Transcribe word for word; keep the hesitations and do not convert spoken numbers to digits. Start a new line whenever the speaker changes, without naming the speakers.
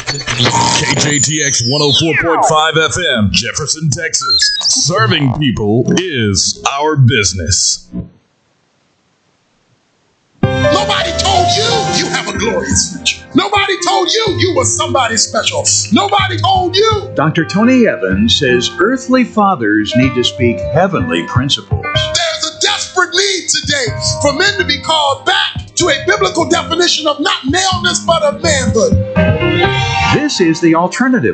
K J T X one oh four point five F M, Jefferson, Texas. Serving people is our business.
Nobody told you you have a glorious future. Nobody told you you were somebody special. Nobody told you.
Doctor Tony Evans says earthly fathers need to speak heavenly principles.
There's a desperate need today for men to be called back to a biblical definition of not maleness but of manhood.
This is The Alternative.